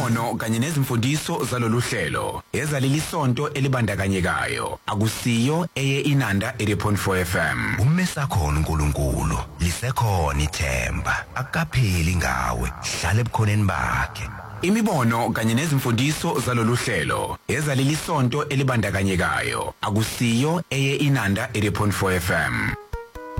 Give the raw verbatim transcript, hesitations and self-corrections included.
Imibono kanye nezimfundiso zalolu hlelo ezaleli sonto elibandakanyekayo akusiyo eye Inanda eighty point four F M. Umesa khona uNkulunkulu lisekhona ithemba akapheli ngawe hlale ebukhoneni bakhe. Imibono kanye nezimfundiso zalolu hlelo ezaleli sonto elibandakanyekayo akusiyo eye Inanda eighty point four F M.